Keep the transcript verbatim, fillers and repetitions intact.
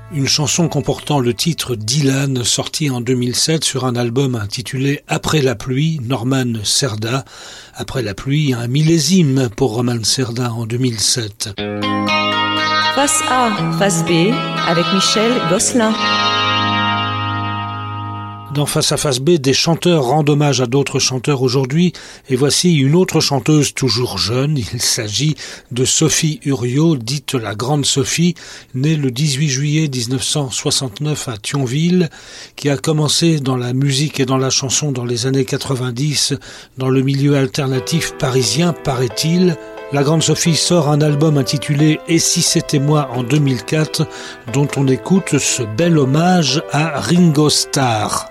Une chanson comportant le titre Dylan, sorti en deux mille sept sur un album intitulé Après la pluie, Norman Cerda. Après la pluie, un millésime pour Norman Cerda en deux mille sept. Face A, face B, avec Michel Gosselin. Dans Face à Face B, des chanteurs rendent hommage à d'autres chanteurs aujourd'hui, et voici une autre chanteuse toujours jeune. Il s'agit de Sophie Uriot, dite la Grande Sophie, née le dix-huit juillet dix-neuf cent soixante-neuf à Thionville, qui a commencé dans la musique et dans la chanson dans les années quatre-vingt-dix, dans le milieu alternatif parisien, paraît-il. La Grande Sophie sort un album intitulé « Et si c'était moi » en deux mille quatre, dont on écoute ce bel hommage à Ringo Starr.